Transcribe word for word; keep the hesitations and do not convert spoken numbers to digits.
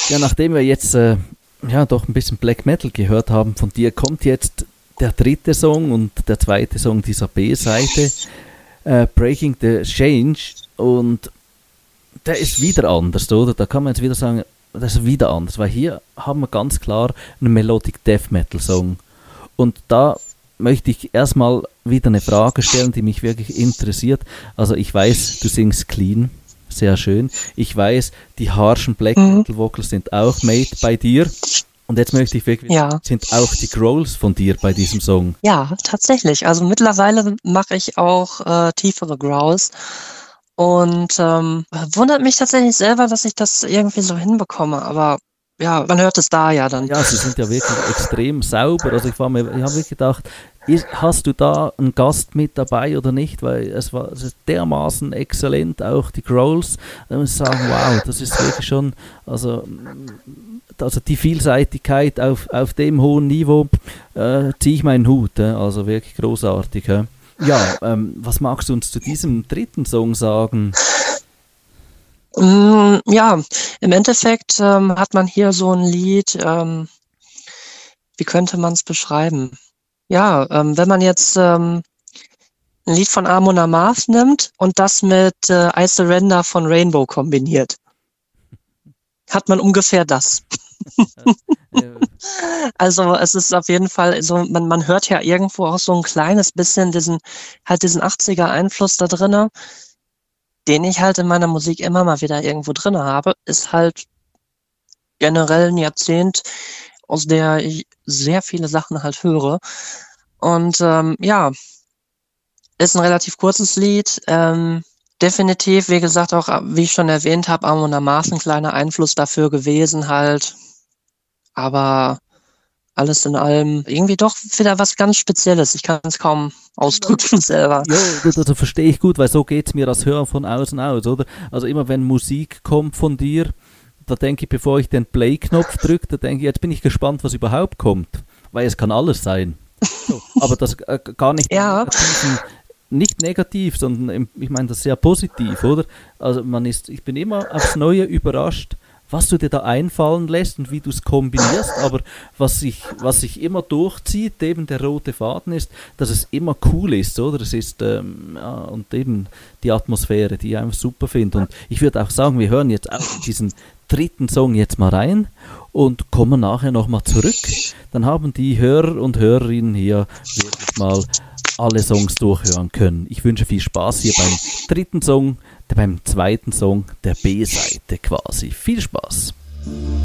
Ja, nachdem wir jetzt äh, ja doch ein bisschen Black Metal gehört haben von dir, kommt jetzt der dritte Song und der zweite Song dieser B-Seite, äh, Breaking the Change, und der ist wieder anders, oder? Da kann man jetzt wieder sagen, das ist wieder anders, weil hier haben wir ganz klar einen Melodic Death Metal Song. Und da möchte ich erstmal wieder eine Frage stellen, die mich wirklich interessiert. Also ich weiß, du singst clean, sehr schön. Ich weiß, die harschen Black Metal Vocals sind auch made bei dir. Und jetzt möchte ich wirklich, ja. sind auch die Growls von dir bei diesem Song? Ja, tatsächlich. Also mittlerweile mache ich auch äh, tiefere Growls. Und ähm, wundert mich tatsächlich selber, dass ich das irgendwie so hinbekomme. Aber ja, man hört es da ja dann. Ja, sie sind ja wirklich extrem sauber. Also ich war mir, ich habe wirklich gedacht, ist, hast du da einen Gast mit dabei oder nicht? Weil es war es ist dermaßen exzellent, auch die Growls. Da muss ich sagen, wow, das ist wirklich schon, also, also die Vielseitigkeit auf, auf dem hohen Niveau, äh, ziehe ich meinen Hut. Äh, also wirklich großartig. Äh. Ja, ähm, was magst du uns zu diesem dritten Song sagen? Mm, ja, im Endeffekt ähm, hat man hier so ein Lied, ähm, wie könnte man es beschreiben? Ja, ähm, wenn man jetzt ähm, ein Lied von Amon Amarth nimmt und das mit äh, I Surrender von Rainbow kombiniert, hat man ungefähr das. Also es ist auf jeden Fall so, man, man hört ja irgendwo auch so ein kleines bisschen diesen, halt diesen achtziger Einfluss da drinne, den ich halt in meiner Musik immer mal wieder irgendwo drinne habe, ist halt generell ein Jahrzehnt, aus der ich sehr viele Sachen halt höre. Und ähm, ja, ist ein relativ kurzes Lied. Ähm, definitiv, wie gesagt, auch wie ich schon erwähnt habe, Amon Amarth ein kleiner Einfluss dafür gewesen halt. Aber alles in allem irgendwie doch wieder was ganz Spezielles. Ich kann es kaum ausdrücken selber. Ja, das, das verstehe ich gut, weil so geht es mir als Hörer von außen aus, oder? Also immer wenn Musik kommt von dir, da denke ich, bevor ich den Play-Knopf drücke, da denke ich, jetzt bin ich gespannt, was überhaupt kommt. Weil es kann alles sein. So, aber das äh, gar nicht, ja. negativ, nicht negativ, sondern ich meine das sehr positiv, oder? Also man ist, ich bin immer aufs Neue überrascht, was du dir da einfallen lässt und wie du es kombinierst, aber was sich was sich immer durchzieht, eben der rote Faden ist, dass es immer cool ist, oder? Es ist, ähm, ja, und eben die Atmosphäre, die ich einfach super finde. Und ich würde auch sagen, wir hören jetzt auch diesen dritten Song jetzt mal rein und kommen nachher nochmal zurück. Dann haben die Hörer und Hörerinnen hier wirklich mal alle Songs durchhören können. Ich wünsche viel Spaß hier beim dritten Song, beim zweiten Song der B-Seite quasi. Viel Spaß!